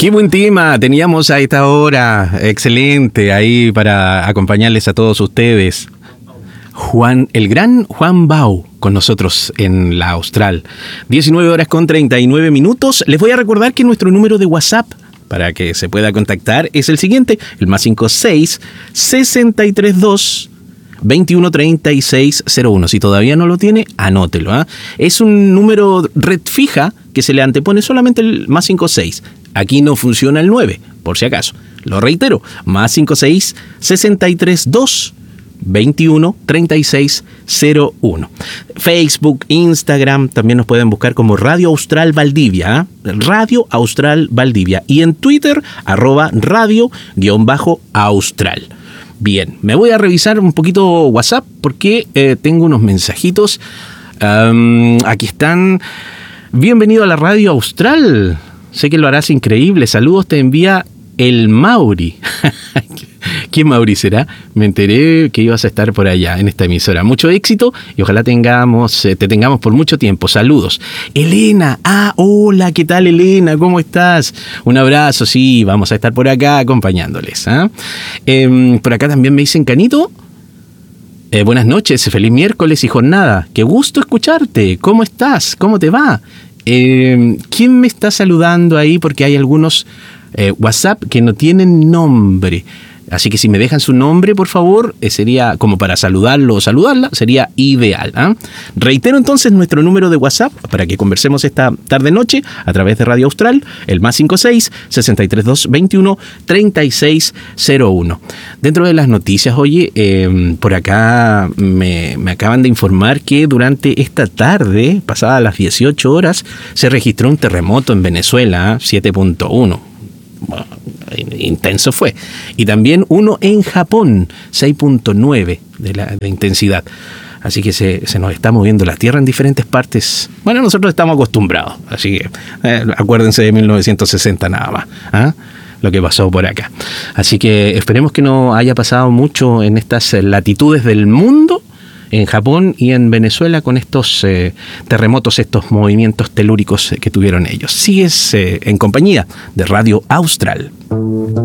Qué buen tema teníamos a esta hora. Excelente ahí para acompañarles a todos ustedes. El gran Juan Bau con nosotros en la Austral. 19:39. Les voy a recordar que nuestro número de WhatsApp para que se pueda contactar es el siguiente, el +56 632 213601. Si todavía no lo tiene, anótelo, ¿eh? Es un número red fija que se le antepone solamente el +56. Aquí no funciona el 9, por si acaso. Lo reitero, +56 632 213601. Facebook, Instagram, también nos pueden buscar como Radio Austral Valdivia, ¿eh? Radio Austral Valdivia. Y en Twitter, @radio_austral. Bien, me voy a revisar un poquito WhatsApp porque tengo unos mensajitos. Aquí están. Bienvenido a la Radio Austral. Sé que lo harás increíble. Saludos, te envía el Mauri. ¿Quién Mauri será? Me enteré que ibas a estar por allá en esta emisora. Mucho éxito y ojalá te tengamos por mucho tiempo. Saludos. Elena. Hola, ¿qué tal, Elena? ¿Cómo estás? Un abrazo, sí, vamos a estar por acá acompañándoles. Por acá también me dicen, Canito. Buenas noches, feliz miércoles y jornada. Qué gusto escucharte. ¿Cómo estás? ¿Cómo te va? ¿Quién me está saludando ahí? Porque hay algunos WhatsApp que no tienen nombre. Así que si me dejan su nombre, por favor, sería como para saludarlo o saludarla, sería ideal, ¿eh? Reitero entonces nuestro número de WhatsApp para que conversemos esta tarde-noche a través de Radio Austral, el +56 632 213601. Dentro de las noticias, oye, por acá me acaban de informar que durante esta tarde, pasadas las 18 horas, se registró un terremoto en Venezuela, 7.1. Bueno, intenso fue. Y también uno en Japón, 6.9 de intensidad. Así que se nos está moviendo la tierra en diferentes partes. Bueno, nosotros estamos acostumbrados. Así que acuérdense de 1960 nada más, ¿eh? Lo que pasó por acá. Así que esperemos que no haya pasado mucho en estas latitudes del mundo, en Japón y en Venezuela, con estos terremotos, estos movimientos telúricos que tuvieron ellos. Sigues en compañía de Radio Austral.